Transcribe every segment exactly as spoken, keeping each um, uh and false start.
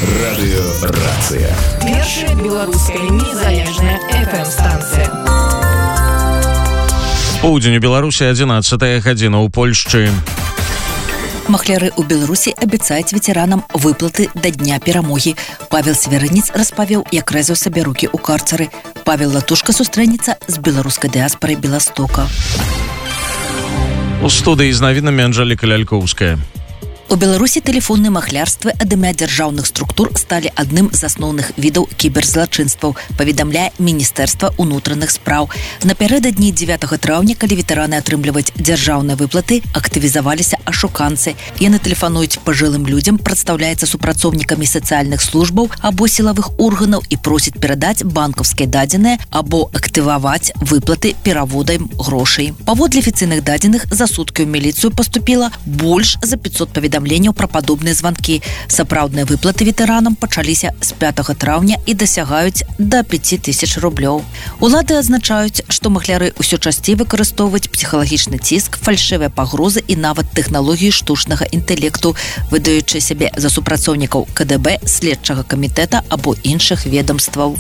Радыёрацыя. Першая беларуская незалежная эф эм-станцыя. Поўдзень у Беларусі, адзінаццатая гадзіна ў Польшчы. Махляры ў Беларусі абяцаюць ветэранам выплаты да дня перамогі. Павел Севярынец распавёў, як рэзаў сабе рукі ў карцары. Павел Латушка сустрэнецца з беларускай дыаспорай Беластока. У студыі з навінамі Анжэліка Лялькоўская. У Беларусі тэлефонныя махлярствы ад імя дзяржаўных структур сталі адным з асноўных відаў кіберзлачынстваў, паведамляе Міністэрства ўнутраных спраў. Напярэдадні дзевятага траўня, калі ветэраны атрымліваюць дзяржаўныя выплаты, актывізаваліся ашуканцы. Яны тэлефануюць пажылым людзям, прадстаўляюцца супрацоўнікамі сацыяльных службаў або сілавых органаў і просяць перадаць банкаўскія дадзеныя або актываваць выплаты пераводам грошай. Паводле афіцыйных дадзеных, за суткі ў міліцыю паступіла больш за пятьсот паведамленняў пра падобныя званкі. Сапраўдныя выплаты ветэранам пачаліся з пятага траўня і дасягаюць да пяці тысяч рублёў. Улады адзначаюць, што махляры ўсё часцей выкарыстоўваюць псіхалагічны ціск, фальшывыя пагрозы і нават тэхналогіі штучнага інтэлекту, выдаючы сябе за супрацоўнікаў ка дэ бэ, следчага камітэта або іншых ведомстваў.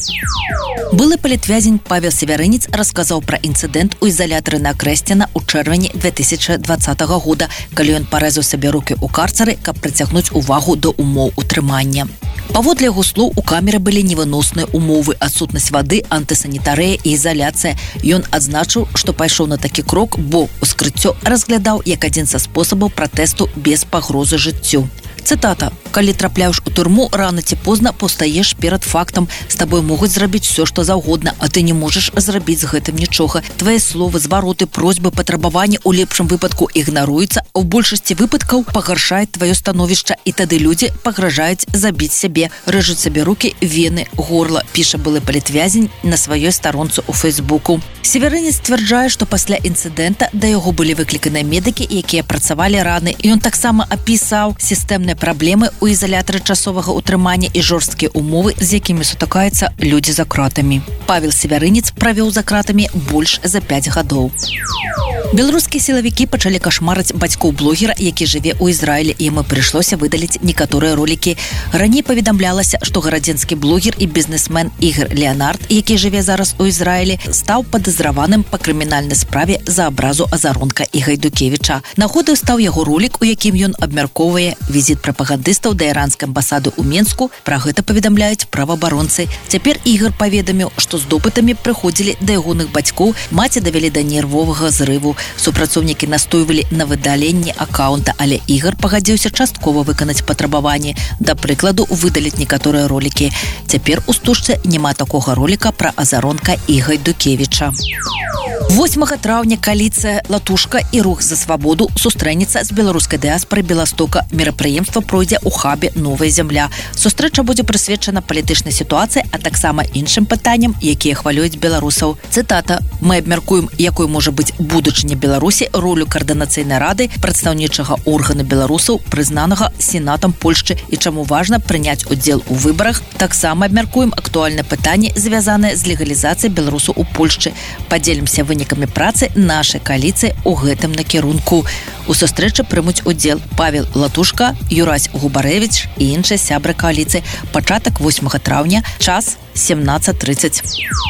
Былы палітвязень Павел Севярынец расказаў пра інцыдэнт у ізалятары на Крэсціна ў чэрвені две тысячы дваццатага года, калі ён парэзаў сабе рукі ў карцары, каб прыцягнуць увагу да умоў утрымання. Паводле яго слоў, у камеры былі невыносныя умовы, адсутнасць вады, антысанітарыя і ізаляцыя. Ён адзначыў, што пайшоў на такі крок, бо ўскрыццё разглядаў як адзін са спосабаў пратэсту без пагрозы жыццю. Цытата: «Калі трапляеш у турму, рано ці позна паўстаеш перад фактам. З табой могуць зрабіць все, што заўгодна, а ты не можаш зрабіць з гэтым нічога. Твае словы, звароты, просьбы, патрабаванні у лепшым выпадку ігнаруюцца, а ў большасці выпадкаў пагаршаюць тваё становішча, і тады людзі пагражаюць забіць сябе, рэжуць сабе рукі, вены, горла», піша былы палітвязень на сваёй старонцы ў Фейсбуку. Севярынец сцвярджае, што пасля інцыдэнта да яго былі выкліканыя медыкі, якія працавалі раны, і ён таксама апісаў сістэмныя праблемы у ізалятары часовага утрымання і жорсткія умовы, з якімі сутыкаюцца людзі за кратамі. Павел Севярынец правёў за кратамі больш за пяць гадоў. Беларускія сілавікі пачалі кашмарыць бацькоў блогера, які жыве ў Ізраілі, і яму прыйшлося выдаліць некаторыя ролікі. Раней паведамлялася, што гарадзенскі блогер і бізнесмен Ігар Леанард, які жыве зараз у Ізраілі, стаў падазраваным па крымінальнай справе за абразу Азаронка і Гайдукевіча. Нагодай стаў яго ролік, у якім ён абмяркоўвае візіт прапагандыстаў да іранскай амбасады ў Менску. Пра гэта паведамляюць праваабаронцы. Цяпер Ігар паведаміў, што з допытамі прыходзілі да ягоных бацькоў, маці давялі да нервовага зрыву. Супрацоўнікі настойвалі на выдаленні акаунта, але Ігар пагадзіўся часткова выканаць патрабаванні, да прыкладу, выдаліць некаторыя ролікі. Цяпер у стужцы няма такога роліка пра Азаронка і Гайдукевіча. восьмага траўня кааліцыя «Латушка» і «Рух за свабоду» сустрэнецца з беларускай дыаспорай Беластока. Мерапрыемства пройдзе ў хабе «Новая зямля». Сустрэча будзе прысвечана палітычнай сітуацыі, а таксама іншым пытанням, якія хвалююць беларусаў. Цытата: «Мы абмяркуем, якой можа быць будучыня Беларусі, ролю каардынацыйнай рады, прадстаўнічага органа беларусаў, прызнанага Сенатам Польшчы, і чаму важна прыняць удзел у выбарах. Таксама абмяркуем актуальнае пытанне, звязанае з легалізацыяй беларусаў у Польшчы. Падзелімся вынікамі працы нашай кааліцыі ў гэтым накірунку». У сустрэчы прымуць удзел Павел Латушка, Юрась Губарэвіч і іншыя сябры кааліцыі. Пачатак восьмага траўня, час семнадцать тридцать.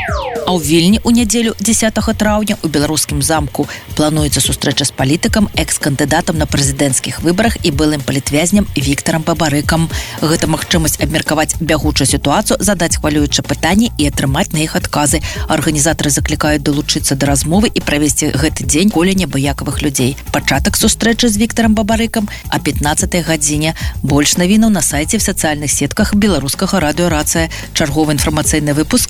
А ў Вільні ў нядзелю дзесятага траўня у беларускім замку плануецца сустрэча з палітыкам, экс-кандыдатам на прэзідэнцкіх выбарах і былым палітвязням Віктарам Бабарыкам. Гэта магчымасць абмеркаваць бягучую сітуацыю, задаць хвалюючыя пытанні і атрымаць на іх адказы. Арганізатары заклікаюць далучыцца да размовы і правесці гэты дзень коле небыякавых людзей. Пачатак сустрэчы з Віктарам Бабарыкам а пятнаццатай гадзіне. Больш навінаў на сайце, в сацыяльных сетках беларускага радыёрацыя. Чарговы інфармацыйны выпуск